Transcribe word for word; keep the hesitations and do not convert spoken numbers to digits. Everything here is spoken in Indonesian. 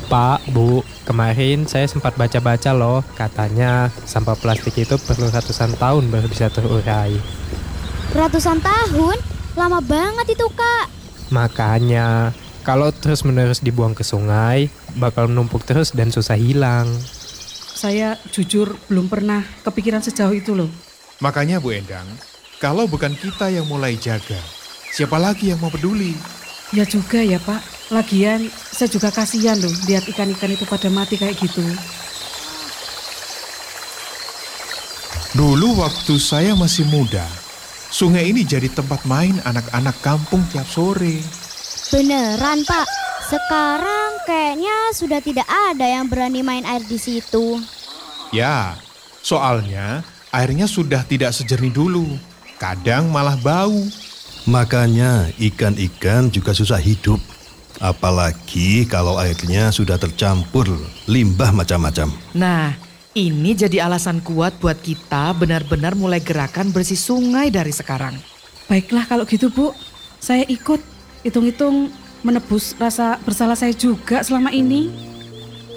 Pak, Bu, kemarin saya sempat baca-baca loh, katanya sampah plastik itu perlu ratusan tahun baru bisa terurai. Ratusan tahun? Lama banget itu, Kak. Makanya, kalau terus-menerus dibuang ke sungai, bakal menumpuk terus dan susah hilang. Saya jujur belum pernah kepikiran sejauh itu loh. Makanya Bu Endang, kalau bukan kita yang mulai jaga, siapa lagi yang mau peduli? Ya juga ya Pak, lagian saya juga kasihan loh lihat ikan-ikan itu pada mati kayak gitu. Dulu waktu saya masih muda, sungai ini jadi tempat main anak-anak kampung tiap sore. Beneran, Pak. Sekarang kayaknya sudah tidak ada yang berani main air di situ. Ya, soalnya airnya sudah tidak sejernih dulu. Kadang malah bau. Makanya ikan-ikan juga susah hidup. Apalagi kalau airnya sudah tercampur limbah macam-macam. Nah, ini jadi alasan kuat buat kita benar-benar mulai gerakan bersih sungai dari sekarang. Baiklah kalau gitu Bu, saya ikut. Hitung-hitung menebus rasa bersalah saya juga selama ini.